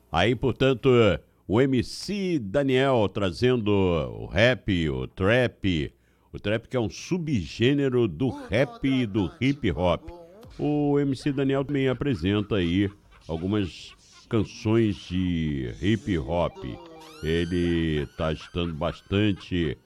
Aí, portanto, o MC Daniel trazendo o rap, o trap que é um subgênero do rap e do hip hop. O MC Daniel também apresenta aí algumas canções de hip hop. Ele está agitando bastante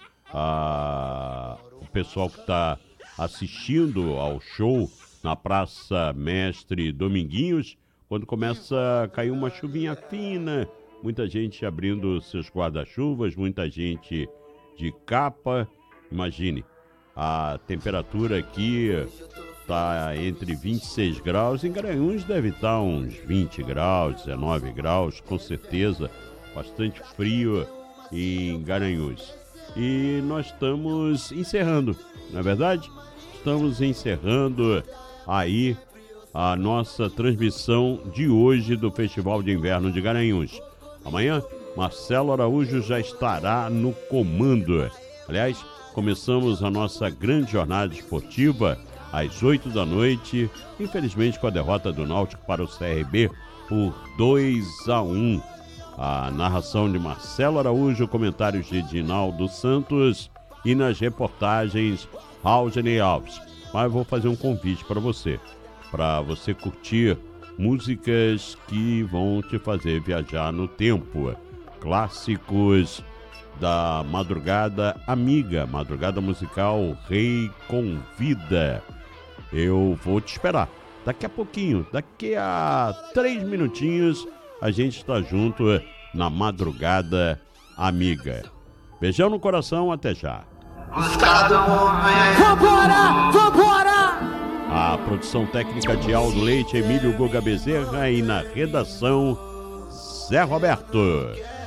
o pessoal que está assistindo ao show na Praça Mestre Dominguinhos, quando começa a cair uma chuvinha fina, muita gente abrindo seus guarda-chuvas, muita gente de capa. Imagine, a temperatura aqui está entre 26 graus, em Garanhuns deve estar uns 20 graus, 19 graus, com certeza, bastante frio em Garanhuns. E nós estamos encerrando, não é verdade? Estamos encerrando aí a nossa transmissão de hoje do Festival de Inverno de Garanhuns. Amanhã, Marcelo Araújo já estará no comando. Aliás, começamos a nossa grande jornada esportiva às 8 da noite, infelizmente com a derrota do Náutico para o CRB por 2-1. A narração de Marcelo Araújo, comentários de Edinaldo Santos e nas reportagens Raulney Alves. Mas eu vou fazer um convite para você curtir músicas que vão te fazer viajar no tempo. Clássicos da Madrugada Amiga, Madrugada Musical Rei Convida. Eu vou te esperar. Daqui a pouquinho, daqui a 3 minutinhos, a gente está junto na Madrugada Amiga. Beijão no coração, até já. Vambora! A produção técnica de Aldo Leite, Emílio Guga Bezerra e na redação, Zé Roberto.